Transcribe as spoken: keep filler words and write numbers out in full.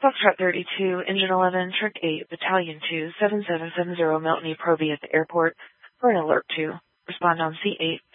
Foxtrot thirty-two, Engine eleven, Truck eight, Battalion two, seven seven seven zero, Meltney Proby at the airport for an alert to. Respond on C eight.